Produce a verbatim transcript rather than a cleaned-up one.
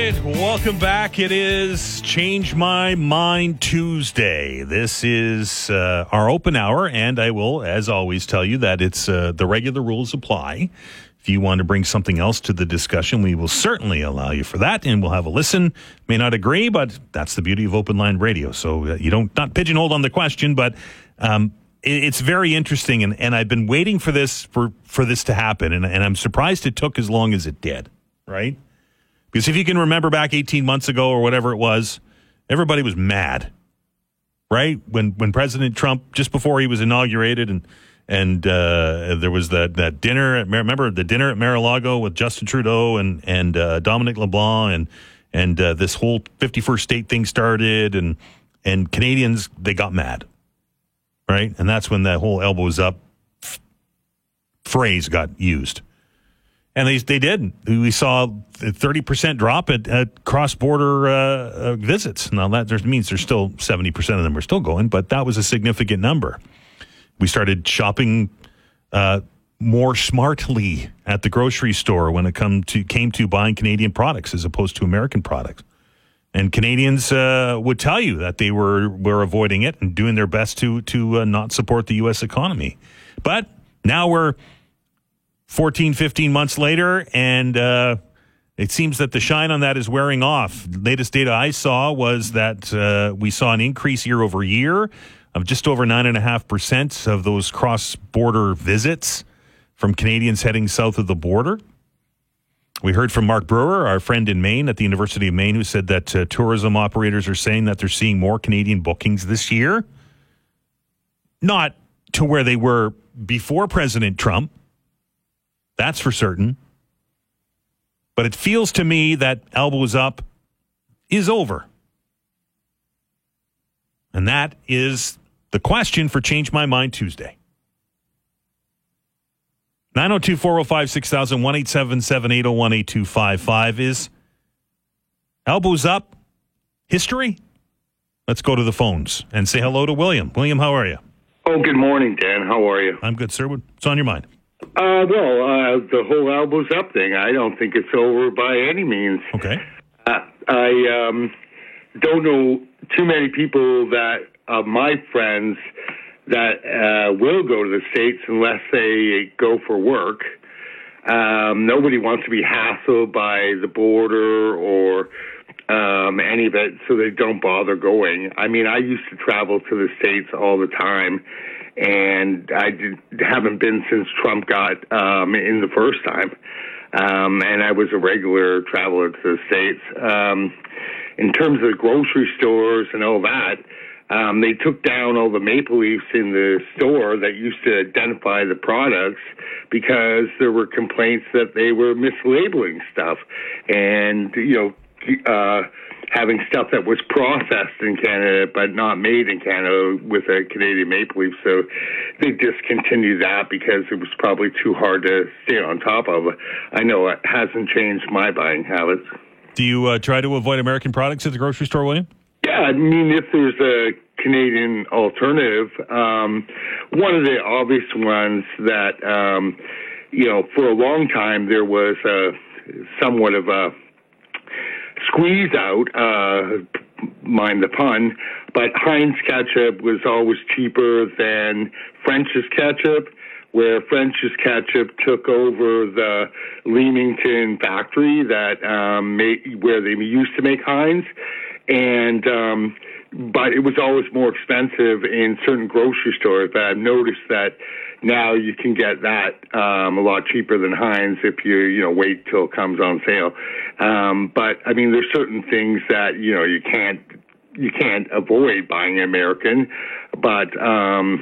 right, welcome back. It is Change My Mind Tuesday. This is uh, our open hour, and I will, as always, tell you that it's uh, the regular rules apply. If you want to bring something else to the discussion, we will certainly allow you for that, and we'll have a listen. May not agree, but that's the beauty of open line radio. So uh, you don't not pigeonholed on the question, but um, it, it's very interesting, and, and I've been waiting for this for, for this to happen, and, and I'm surprised it took as long as it did, right? Because if you can remember back eighteen months ago or whatever it was, everybody was mad, right? When when President Trump, just before he was inaugurated, and and uh, there was that, that dinner, at, remember the dinner at Mar-a-Lago with Justin Trudeau and and uh, Dominic LeBlanc, and and uh, this whole fifty-first state thing started, and and Canadians, they got mad, right? And that's when that whole elbows up f- phrase got used. And they they did. We saw a thirty percent drop at, at cross-border uh, uh, visits. Now, that there means there's still seventy percent of them are still going, but that was a significant number. We started shopping uh, more smartly at the grocery store when it come to came to buying Canadian products as opposed to American products. And Canadians uh, would tell you that they were, were avoiding it and doing their best to, to uh, not support the U S economy. But now we're fourteen, fifteen months later, and uh, it seems that the shine on that is wearing off. The latest data I saw was that uh, we saw an increase year over year of just over nine point five percent of those cross-border visits from Canadians heading south of the border. We heard from Mark Brewer, our friend in Maine at the University of Maine, who said that uh, tourism operators are saying that they're seeing more Canadian bookings this year. Not to where they were before President Trump. That's for certain. But it feels to me that elbows up is over. And that is the question for Change My Mind Tuesday. nine oh two, four oh five, six thousand, one eight seven seven, eight oh one, eight two five five is elbows up history? Let's go to the phones and say hello to William. William, how are you? Oh, good morning, Dan. How are you? I'm good, sir. What's on your mind? Uh, well, uh, the whole elbows up thing, I don't think it's over by any means. Okay. Uh, I um, don't know too many people that, uh, my friends, that uh, will go to the States unless they go for work. Um, nobody wants to be hassled by the border or um, any of it, so they don't bother going. I mean, I used to travel to the States all the time, and I did, haven't been since Trump got um, in the first time. Um, and I was a regular traveler to the States. Um, in terms of the grocery stores and all that, um, they took down all the maple leaves in the store that used to identify the products because there were complaints that they were mislabeling stuff. And, you know, uh, having stuff that was processed in Canada but not made in Canada with a Canadian maple leaf. So they discontinued that because it was probably too hard to stay on top of. I know it hasn't changed my buying habits. Do you uh, try to avoid American products at the grocery store, William? Yeah, I mean, if there's a Canadian alternative, um, one of the obvious ones that, um, you know, for a long time there was a, somewhat of a squeeze out, uh, mind the pun, but Heinz ketchup was always cheaper than French's ketchup, where French's ketchup took over the Leamington factory that um, made, where they used to make Heinz, and um, but it was always more expensive in certain grocery stores. But I've noticed that now you can get that um, a lot cheaper than Heinz if you, you know, wait till it comes on sale. Um, but I mean, there's certain things that, you know, you can't, you can't avoid buying American, but, um,